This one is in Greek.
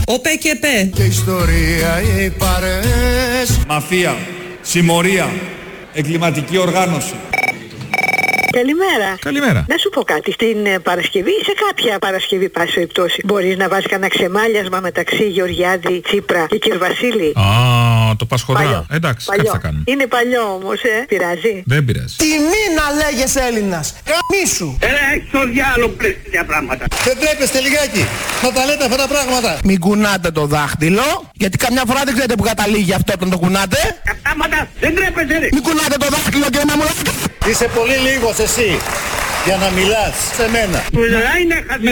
Ο ΠΚΠ. Και ιστορία οι παρέες. Μαφία, συμμορία, εγκληματική οργάνωση. Καλημέρα. Καλημέρα. Να σου πω κάτι. Στην Παρασκευή ή σε κάποια Παρασκευή, πάση περιπτώσει, μπορείς να βάζεις κανένα ξεμάλιασμα μεταξύ Γεωργιάδη, Τσίπρα και Κυρβασίλη? Α, το Πασχοδρά. Εντάξει, κάτι θα κάνουμε. Είναι παλιό όμως, πειράζει? Δεν πειράζει. Τιμή να λέγες Έλληνας. Καμίσου. Έχεις το διάλογο πλέον τέτοια πράγματα. Δεν τρέπεστε λιγάκι να τα λέτε αυτά τα πράγματα. Μην κουνάτε το δάχτυλο, γιατί καμιά φορά δεν ξέρετε που καταλήγει αυτό όταν το κουνάτε. Κατάματα, δεν τρέπεσαι ρε. Μην κουνάτε το δάχτυλο και να μου λέτε. Είσαι πολύ λίγος εσύ για να μιλάς σε μένα. Μιλάει να χας με